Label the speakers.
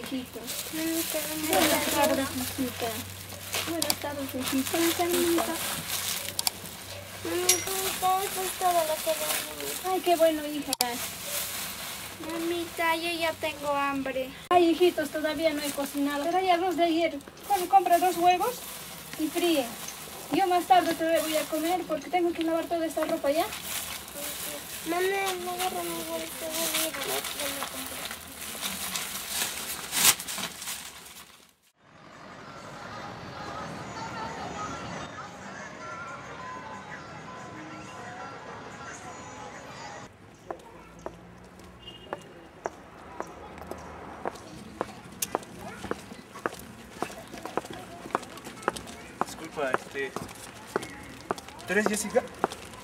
Speaker 1: hijito.
Speaker 2: Buenas tardes.
Speaker 1: Hijita. Buenas tardes, hijita.
Speaker 2: Mamita, eso es todo lo que venimos.
Speaker 1: Ay, qué bueno, hija.
Speaker 2: Mamita, yo ya tengo hambre.
Speaker 1: Ay, hijitos, todavía no he cocinado. Pero hay arroz de ayer. Bueno, compra 2 huevos y fríe. Yo más tarde te voy a comer porque tengo que lavar toda esta ropa ya.
Speaker 2: Mamá, no agarra mi bolsa de ayer.
Speaker 3: Disculpa, ¿tú eres Jessica?